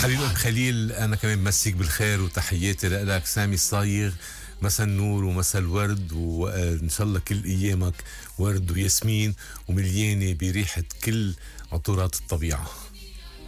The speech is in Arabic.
حبيب ام خليل، انا كمان بمسيك بالخير وتحياتي لك. سامي الصايغ، مسا النور ومسا الورد، وان شاء الله كل ايامك ورد وياسمين ومليانه بريحه كل عطورات الطبيعه.